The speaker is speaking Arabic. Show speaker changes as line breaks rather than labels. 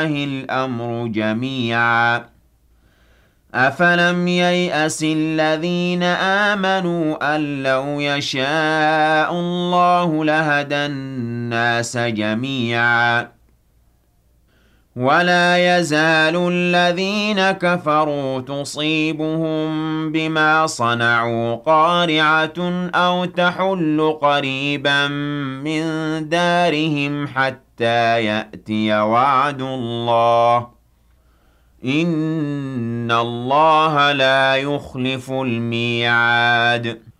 الْأَمْرُ جَمِيعًا أَفَلَمْ يَيْأَسِ الَّذِينَ آمَنُوا أَن لَّوْ يَشَاءُ اللَّهُ لَهَدَى النَّاسَ جَمِيعًا وَلَا يَزَالُ الَّذِينَ كَفَرُوا تُصِيبُهُم بِمَا صَنَعُوا قَارِعَةٌ أَوْ تَحُلُّ قَرِيبًا مِّن دَارِهِمْ حَتَّىٰ يَأْتِيَ وَعْدُ اللَّهِ ۚ إِنَّ اللَّهَ لَا يُخْلِفُ الْمِيعَادَ